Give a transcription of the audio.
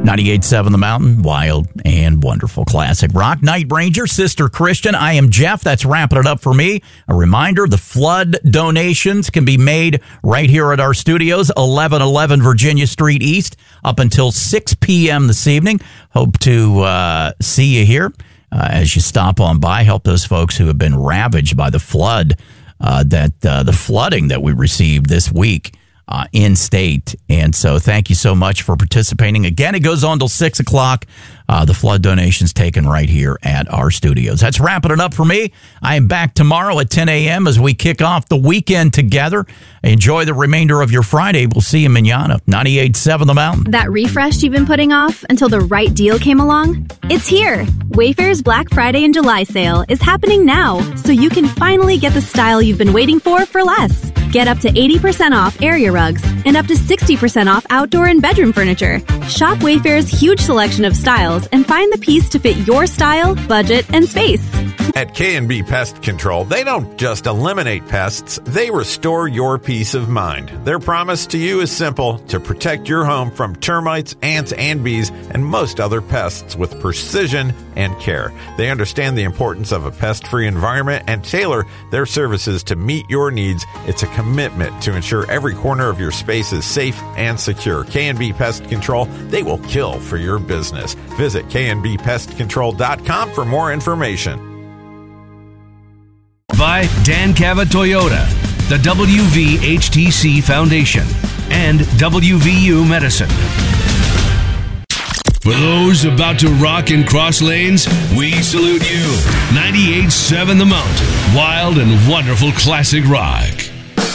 98.7 The Mountain, wild and wonderful classic rock. Night Ranger, Sister Christian. I am Jeff. That's wrapping it up for me. A reminder, the flood donations can be made right here at our studios, 1111 Virginia Street East, up until 6 p.m. this evening. Hope to see you here as you stop on by. Help those folks who have been ravaged by the flood, the flooding that we received this week. In state. And so thank you so much for participating. Again, it goes on till 6 o'clock. The flood donations taken right here at our studios. That's wrapping it up for me. I am back tomorrow at 10 a.m. as we kick off the weekend together. Enjoy the remainder of your Friday. We'll see you manana. 98.7 The Mountain. That refresh you've been putting off until the right deal came along? It's here. Wayfair's Black Friday and July sale is happening now, so you can finally get the style you've been waiting for less. Get up to 80% off area rugs and up to 60% off outdoor and bedroom furniture. Shop Wayfair's huge selection of styles and find the piece to fit your style, budget, and space. At K&B Pest Control, they don't just eliminate pests, they restore your peace of mind. Their promise to you is simple: to protect your home from termites, ants, and bees, and most other pests with precision and care. They understand the importance of a pest-free environment and tailor their services to meet your needs. It's a commitment to ensure every corner of your space is safe and secure. K&B Pest Control, they will kill for your business. Visit knbpestcontrol.com for more information. By Dan Cava Toyota, the WVHTC Foundation, and WVU Medicine. For those about to rock and cross lanes, we salute you. 98.7 The Mountain, wild and wonderful classic rock.